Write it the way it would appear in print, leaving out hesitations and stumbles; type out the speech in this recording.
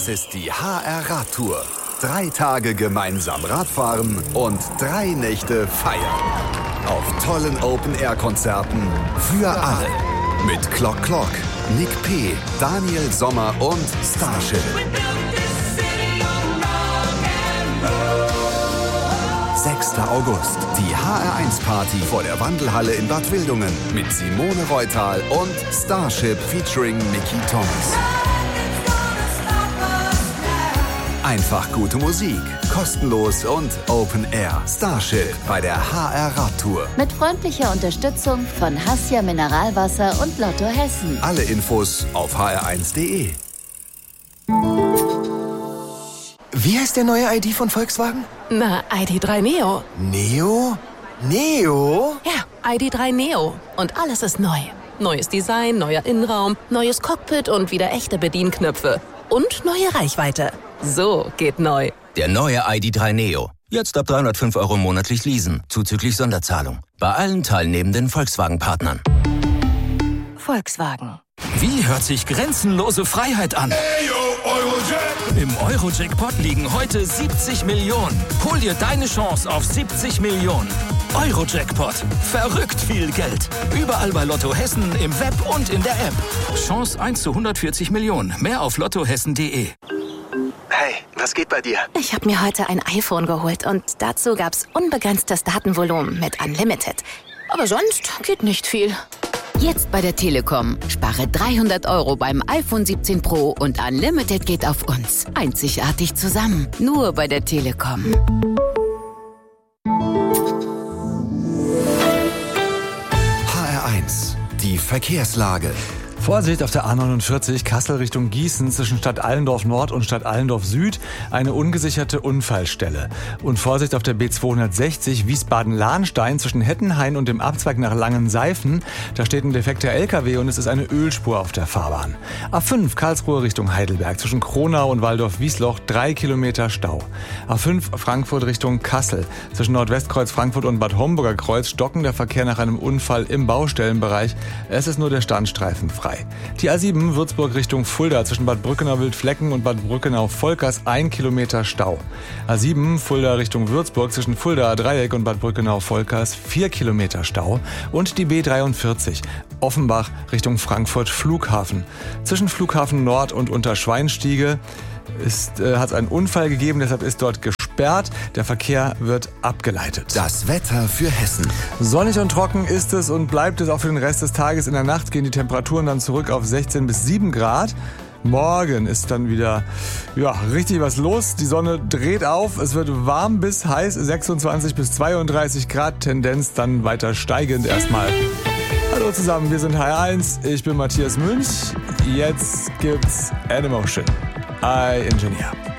Das ist die HR Radtour. 3 Tage gemeinsam Radfahren und 3 Nächte feiern. Auf tollen Open-Air-Konzerten für alle. Mit Clock Clock, Nick P., Daniel Sommer und Starship. 6. August, die HR1-Party vor der Wandelhalle in Bad Wildungen mit Simone Reutal und Starship featuring Nicky Thomas. Einfach gute Musik, kostenlos und Open Air. Starship bei der HR Radtour. Mit freundlicher Unterstützung von Hassia Mineralwasser und Lotto Hessen. Alle Infos auf hr1.de. Wie heißt der neue ID von Volkswagen? Na, ID.3 Neo. Neo? Neo? Ja, ID.3 Neo. Und alles ist neu. Neues Design, neuer Innenraum, neues Cockpit und wieder echte Bedienknöpfe. Und neue Reichweite. So geht neu. Der neue ID.3 Neo. Jetzt ab 305 € monatlich leasen, zuzüglich Sonderzahlung. Bei allen teilnehmenden Volkswagen-Partnern. Volkswagen. Wie hört sich grenzenlose Freiheit an? Im Euro-Jackpot liegen heute 70 Millionen. Hol dir deine Chance auf 70 Millionen. Euro-Jackpot. Verrückt viel Geld. Überall bei Lotto Hessen, im Web und in der App. Chance 1 zu 140 Millionen. Mehr auf lottohessen.de. Hey, was geht bei dir? Ich habe mir heute ein iPhone geholt und dazu gab's unbegrenztes Datenvolumen mit Unlimited. Aber sonst geht nicht viel. Jetzt bei der Telekom. Spare 300 € beim iPhone 17 Pro und Unlimited geht auf uns. Einzigartig zusammen. Nur bei der Telekom. HR1, die Verkehrslage. Vorsicht auf der A49 Kassel Richtung Gießen zwischen Stadt Allendorf Nord und Stadt Allendorf Süd, eine ungesicherte Unfallstelle. Und Vorsicht auf der B260 Wiesbaden-Lahnstein zwischen Hettenhain und dem Abzweig nach Langenseifen. Da steht ein defekter LKW und es ist eine Ölspur auf der Fahrbahn. A5 Karlsruhe Richtung Heidelberg zwischen Kronau und Waldorf-Wiesloch 3 Kilometer Stau. A5 Frankfurt Richtung Kassel zwischen Nordwestkreuz Frankfurt und Bad Homburger Kreuz stockender Verkehr nach einem Unfall im Baustellenbereich. Es ist nur der Standstreifen frei. Die A7 Würzburg Richtung Fulda zwischen Bad Brückenau-Wildflecken und Bad Brückenau-Volkers 1 Kilometer Stau. A7 Fulda Richtung Würzburg zwischen Fulda Dreieck und Bad Brückenau-Volkers 4 Kilometer Stau. Und die B43 Offenbach Richtung Frankfurt Flughafen. Zwischen Flughafen Nord und Unterschweinstiege hat es einen Unfall gegeben, deshalb ist dort gesperrt. Der Verkehr wird abgeleitet. Das Wetter für Hessen. Sonnig und trocken ist es und bleibt es auch für den Rest des Tages. In der Nacht gehen die Temperaturen dann zurück auf 16 bis 7 Grad. Morgen ist dann wieder richtig was los. Die Sonne dreht auf. Es wird warm bis heiß, 26 bis 32 Grad. Tendenz dann weiter steigend erstmal. Hallo zusammen, wir sind HR1. Ich bin Matthias Münch. Jetzt gibt's Animotion. I Engineer.